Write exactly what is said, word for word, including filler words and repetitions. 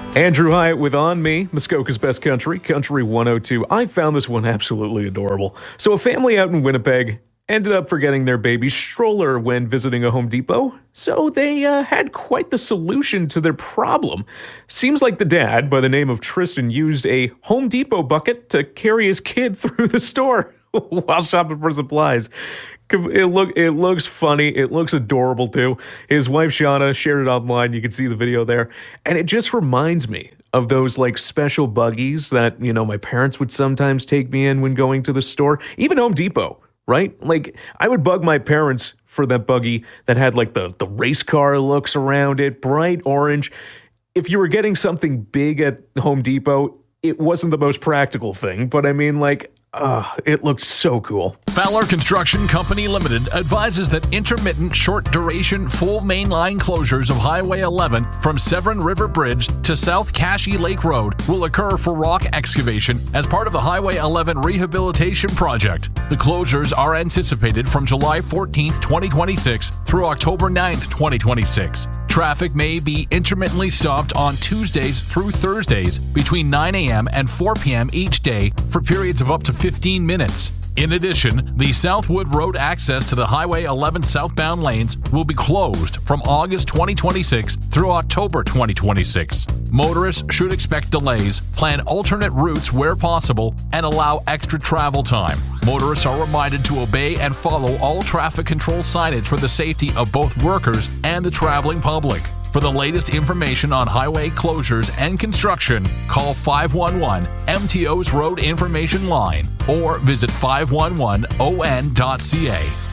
Andrew Hyatt with On Me, Muskoka's Best Country, Country one oh two. I found this one absolutely adorable. So a family out in Winnipeg ended up forgetting their baby stroller when visiting a Home Depot. So they uh, had quite the solution to their problem. Seems like the dad, by the name of Tristan, used a Home Depot bucket to carry his kid through the store while shopping for supplies. It look it looks funny. It looks adorable too. His wife Shauna shared it online. You can see the video there, and it just reminds me of those like special buggies that, you know, my parents would sometimes take me in when going to the store. Even Home Depot, right? Like I would bug my parents for that buggy that had like the the race car looks around it, bright orange. If you were getting something big at Home Depot, it wasn't the most practical thing, but I mean, like, uh, it looked so cool. Fowler Construction Company Limited advises that intermittent short-duration full mainline closures of Highway eleven from Severn River Bridge to South Cashie Lake Road will occur for rock excavation as part of the Highway eleven rehabilitation project. The closures are anticipated from July fourteenth, twenty twenty-six through October ninth, twenty twenty-six. Traffic may be intermittently stopped on Tuesdays through Thursdays between nine a.m. and four p.m. each day for periods of up to fifteen minutes. In addition, the Southwood Road access to the Highway eleven southbound lanes will be closed from August twenty twenty-six through October twenty twenty-six. Motorists should expect delays, plan alternate routes where possible, and allow extra travel time. Motorists are reminded to obey and follow all traffic control signage for the safety of both workers and the traveling public. For the latest information on highway closures and construction, call five one one M T O's Road Information Line or visit five one one O N dot C A.